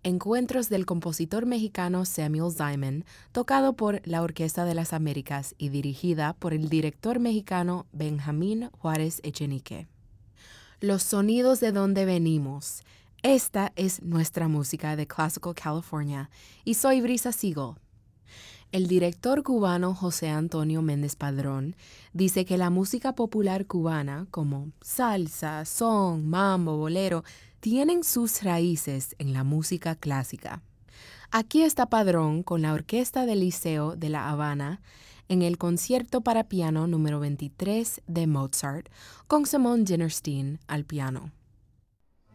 Encuentros del compositor mexicano Samuel Ziman, tocado por la Orquesta de las Américas y dirigida por el director mexicano Benjamín Juárez Echenique. Los sonidos de donde venimos. Esta es nuestra música de Classical California y soy Brisa Siegel. El director cubano José Antonio Méndez Padrón dice que la música popular cubana, como salsa, son, mambo, bolero, tienen sus raíces en la música clásica. Aquí está Padrón con la Orquesta del Liceo de La Habana en el concierto para piano número 23 de Mozart, con Simon Dinnerstein al piano.